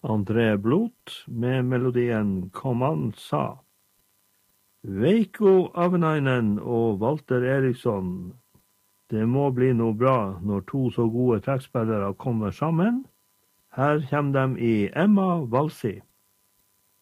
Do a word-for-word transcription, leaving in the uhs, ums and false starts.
André Blot med melodien Kom an sa. Veikko Avenainen og Walter Eriksson. Det må bli noe bra når to så gode trekkspillere kommer sammen. Her kommer de i Emma Valsi.